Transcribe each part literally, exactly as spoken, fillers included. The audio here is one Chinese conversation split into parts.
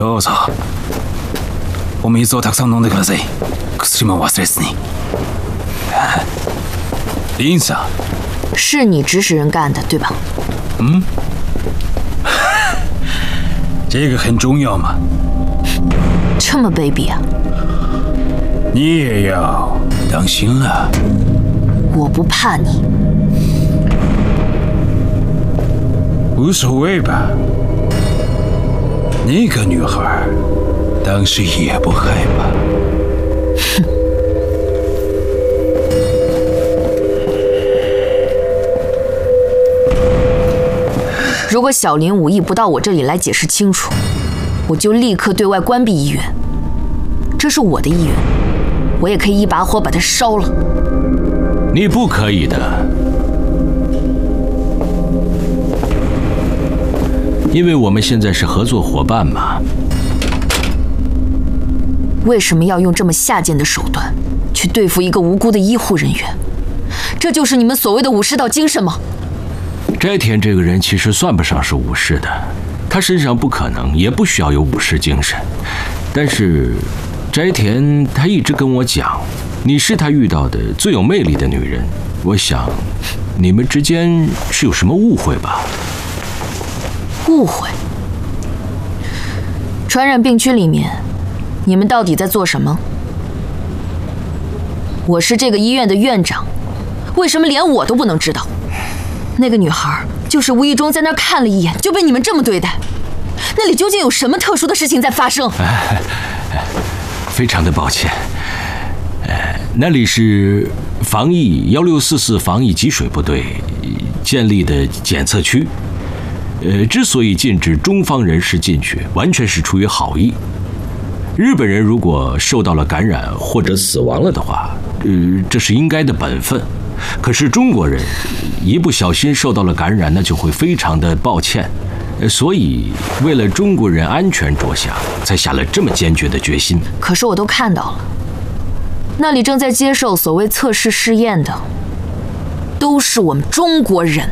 どうぞ。お水をたくさん飲んでください。薬も忘れずに。林さん， 是你指使人干的，对吧？ 嗯，这个很重要吗？ 这么卑鄙啊！ 你也要当心了。 我不怕你。 无所谓吧。那个女孩当时也不害怕。 哼。如果小林武艺不到我这里来解释清楚，我就立刻对外关闭医院。这是我的医院，我也可以一把火把它烧了。 你不可以的，因为我们现在是合作伙伴嘛。 为什么要用这么下贱的手段去对付一个无辜的医护人员？这就是你们所谓的武士道精神吗？ 斋田这个人其实算不上是武士的，他身上不可能也不需要有武士精神。但是斋田他一直跟我讲，你是他遇到的最有魅力的女人。我想你们之间是有什么误会吧？ 误会？传染病区里面，你们到底在做什么？我是这个医院的院长，为什么连我都不能知道？那个女孩就是无意中在那儿看了一眼，就被你们这么对待。那里究竟有什么特殊的事情在发生？ 哎哎、非常的抱歉，哎，那里是防疫幺六四四防疫给水部队建立的检测区。呃，之所以禁止中方人士进去，完全是出于好意。日本人如果受到了感染或者死亡了的话，呃，这是应该的本分。可是中国人一不小心受到了感染，那就会非常的抱歉。所以为了中国人安全着想，才下了这么坚决的决心。 可是我都看到了，那里正在接受所谓测试试验的，都是我们中国人。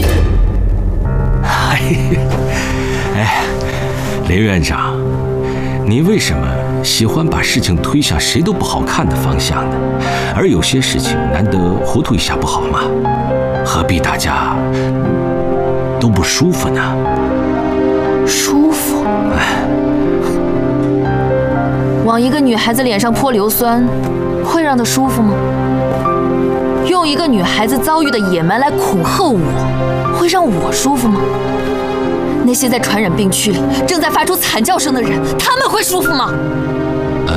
哎，林院长，您为什么喜欢把事情推向谁都不好看的方向呢？而有些事情难得糊涂一下不好吗？何必大家都不舒服呢？ 舒服？ 哎， 往一个女孩子脸上泼硫酸，会让她舒服吗？用一个女孩子遭遇的野蛮来恐吓我，会让我舒服吗？那些在传染病区里正在发出惨叫声的人，他们会舒服吗？ 呃，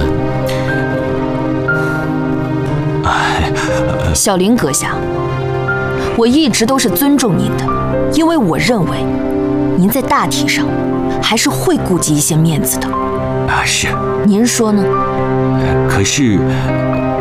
哎，呃、 小林阁下，我一直都是尊重您的，因为我认为您在大体上还是会顾及一些面子的。 啊，是。 您说呢？ 可是